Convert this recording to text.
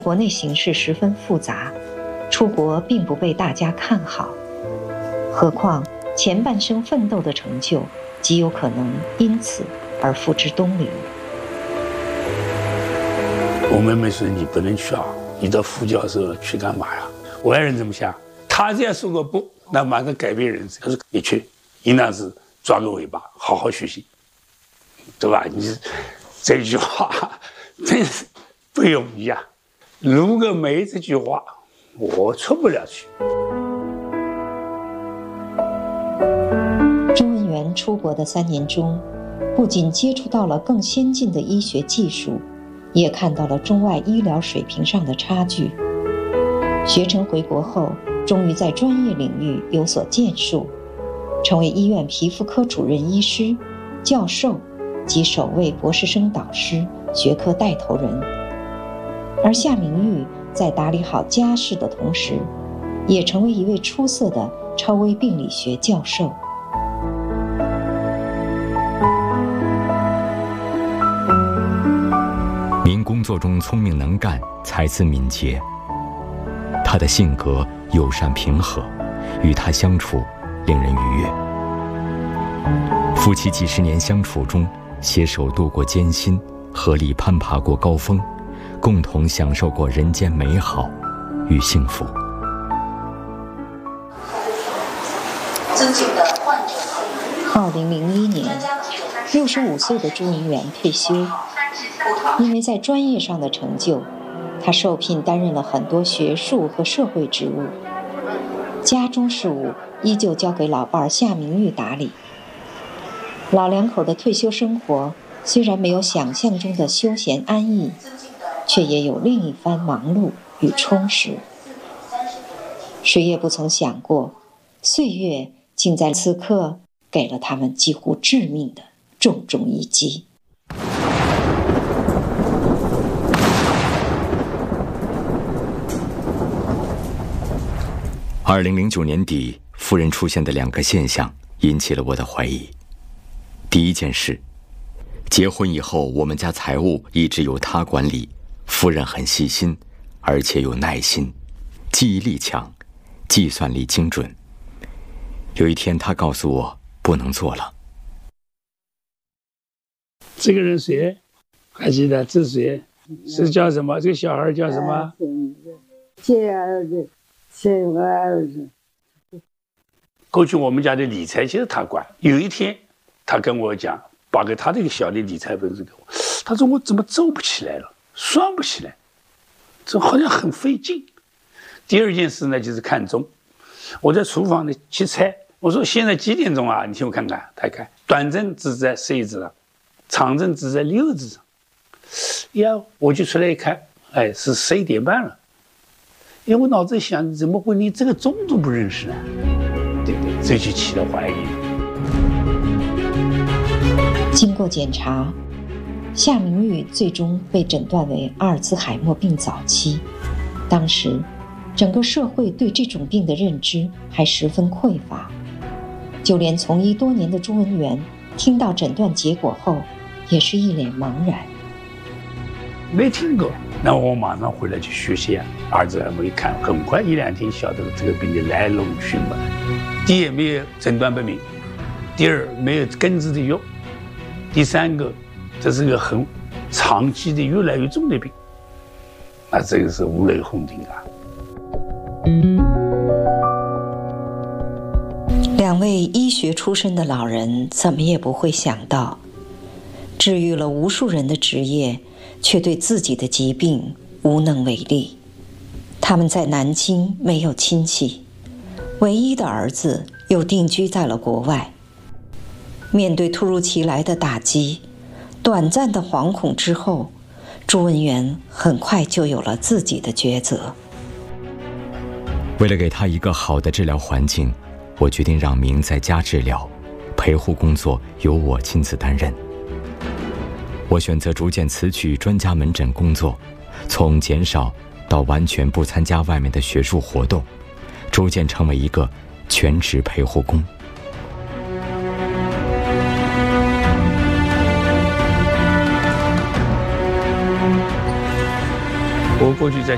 国内形势十分复杂，出国并不被大家看好。何况前半生奋斗的成就，极有可能因此而付之东流。 我妹妹说：“你不能去啊，你到副教授去干嘛呀？”我爱人怎么想？他这样说过不，那马上改变人生。他说：“你去，应当是抓个尾巴，好好学习，对吧？”你这句话真是不容易啊！如果没这句话，我出不了去。 朱文元出国的3年中，不仅接触到了更先进的医学技术，也看到了中外医疗水平上的差距。学成回国后，终于在专业领域有所建树，成为医院皮肤科主任医师、教授及首位博士生导师、学科带头人。而夏明玉在打理好家事的同时，也成为一位出色的超微病理学教授。 您工作中聪明能干，才思敏捷。他的性格友善平和，与他相处令人愉悦。夫妻几十年相处中，携手度过艰辛，合力攀爬过高峰，共同享受过人间美好与幸福。 2001年，65岁的朱文元退休。因为在专业上的成就，他受聘担任了很多学术和社会职务，家中事务依旧交给老伴夏明玉打理。老两口的退休生活虽然没有想象中的休闲安逸，却也有另一番忙碌与充实。谁也不曾想过，岁月竟在此刻给了他们几乎致命的重重一击。 2009年底，夫人出现的2个现象引起了我的怀疑。第一件事，结婚以后，我们家财务一直由她管理，夫人很细心，而且有耐心，记忆力强，计算力精准。有一天，她告诉我不能做了。 这个人谁？还记得这是谁？是叫什么？这个小孩叫什么？ 这个儿子。 过去我们家的理财其实他管。有一天，他跟我讲，把给他这个小的理财本子给我。他说我怎么做不起来了，算不起来，这好像很费劲。第二件事呢，就是看钟。我在厨房里切菜，我说现在几点钟啊？你听我看看，他看短针指在11字上，长针指在6字上。呀，我就出来一看，哎，是11点半了。因为我脑子想，怎么会连这个钟都不认识呢？对不对？这就起了怀疑。 经过检查，夏明玉最终被诊断为阿尔兹海默病早期。当时，整个社会对这种病的认知还十分匮乏，就连从医多年的朱文元听到诊断结果后，也是一脸茫然。 没听过，那我马上回来去学习啊。儿子还没看，很快1-2天晓得这个病的来龙去脉。第一，没有诊断不明；第二，没有根治的药；第三个，这是个很长期的、越来越重的病。那这个是五雷轰顶啊 ！2位医学出身的老人怎么也不会想到，治愈了无数人的职业，却对自己的疾病无能为力。他们在南京没有亲戚，唯一的儿子又定居在了国外。面对突如其来的打击，短暂的惶恐之后，朱文元很快就有了自己的抉择。 为了给他一个好的治疗环境，我决定让明在家治疗，陪护工作由我亲自担任。我选择逐渐辞去专家门诊工作，从减少到完全不参加外面的学术活动，逐渐成为一个全职陪护工。 我过去在